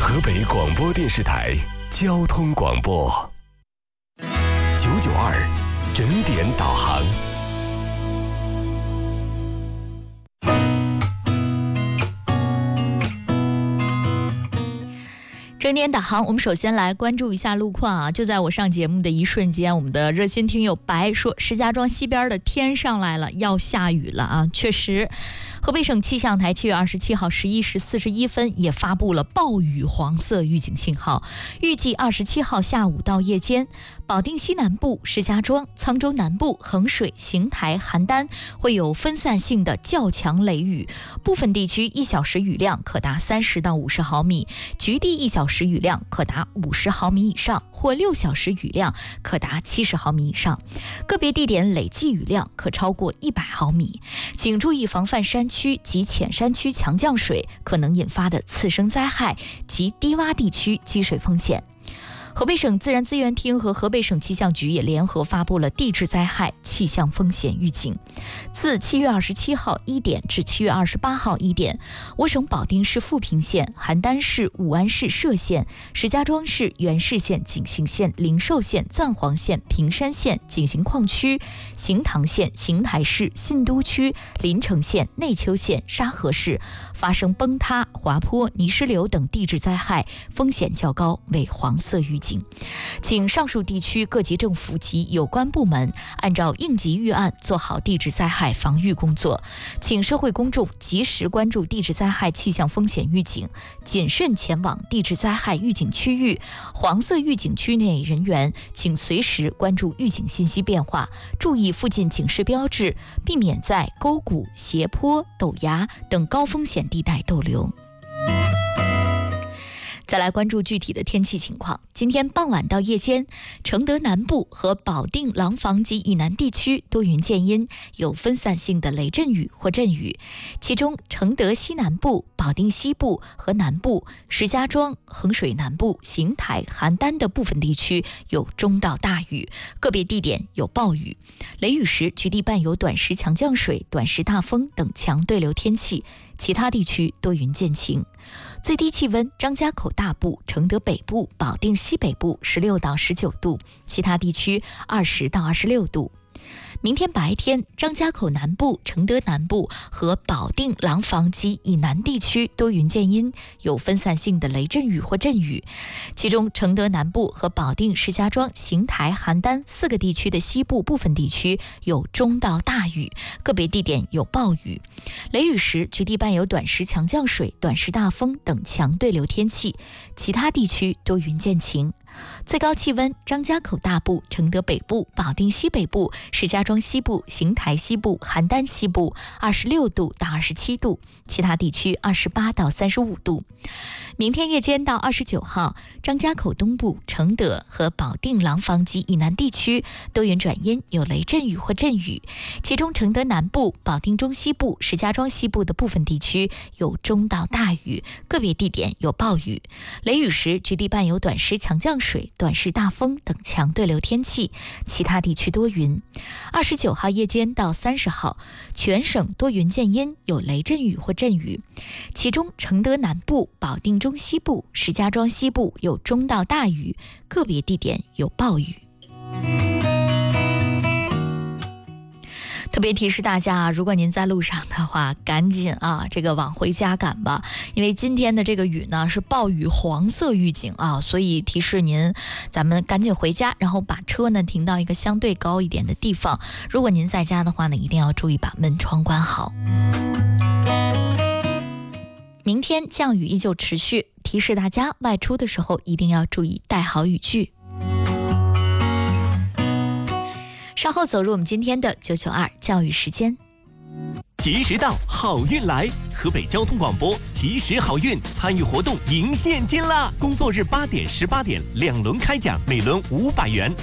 河北广播电视台交通广播992整点导航。 整点导航，我们首先来关注一下路况啊！就在我上节目的一瞬间，我们的热心听友白说，石家庄西边的天上来了，要下雨了啊！确实，河北省气象台7月27号11时41分也发布了暴雨黄色预警信号，预计27号下午到夜间，保定西南部、石家庄、沧州南部、衡水、邢台、邯郸会有分散性的较强雷雨，部分地区1小时雨量可达30到50毫米，局地1小时雨量可达50毫米以上，或6小时雨量可达70毫米以上，个别地点累计雨量可超过100毫米。请注意防范山区及浅山区强降水可能引发的次生灾害及低洼地区积水风险。河北省自然资源厅和河北省气象局也联合发布了地质灾害气象风险预警。自7月27号1点至7月28号1点，我省保定市富平县、邯郸市、武安市歙县、石家庄市元氏县、景行县、灵寿县、赞皇县、平山县、景行矿区、行塘县、邢台市、信都区、临城县、内丘县、沙河市发生崩塌、滑坡、泥石流等地质灾害，风险较高，为黄色预警。请上述地区各级政府及有关部门按照应急预案做好地质灾害防御工作，请社会公众及时关注地质灾害气象风险预警，谨慎前往地质灾害预警区域。黄色预警区内人员请随时关注预警信息变化，注意附近警示标志，避免在沟谷、斜坡、陡崖等高风险地带逗留。再来关注具体的天气情况。今天傍晚到夜间，承德南部和保定廊坊及以南地区多云见阴，有分散性的雷阵雨或阵雨，其中承德西南部、保定西部和南部、石家庄、衡水南部、邢台、邯郸的部分地区有中到大雨，个别地点有暴雨。雷雨时局地伴有短时强降水、短时大风等强对流天气，其他地区多云见晴。最低气温，张家口大部、承德北部、保定西北部16到19度，其他地区20到26度。明天白天，张家口南部、承德南部和保定廊坊及以南地区多云见阴，有分散性的雷阵雨或阵雨，其中承德南部和保定、石家庄、邢台、邯郸4个地区的西部部分地区有中到大雨，个别地点有暴雨。雷雨时局地伴有短时强降水、短时大风等强对流天气，其他地区多云见晴。最高气温，张家口大部、承德北部、保定西北部、石家庄西部、邢台西部、邯郸西部26度到27度，其他地区28到35度。明天夜间到29号，张家口东部、承德和保定廊坊及以南地区多云转阴，有雷阵雨或阵雨，其中承德南部、保定中西部、石家庄西部的部分地区有中到大雨，个别地点有暴雨。雷雨时局地伴有短时强降水、短时大风等强对流天气，其他地区多云。29号夜间到30号，全省多云见阴，有雷阵雨或阵雨，其中承德南部、保定中西部、石家庄西部有中到大雨，个别地点有暴雨。特别提示大家，如果您在路上的话，赶紧这个往回家赶吧，因为今天的这个雨呢是暴雨黄色预警所以提示您咱们赶紧回家，然后把车呢停到一个相对高一点的地方。如果您在家的话呢，一定要注意把门窗关好。明天降雨依旧持续，提示大家外出的时候一定要注意带好雨具。稍后走入我们今天的992教育时间。 及时到，好运来！河北交通广播及时好运参与活动赢现金啦！工作日8点、18点2轮开奖，每轮500元。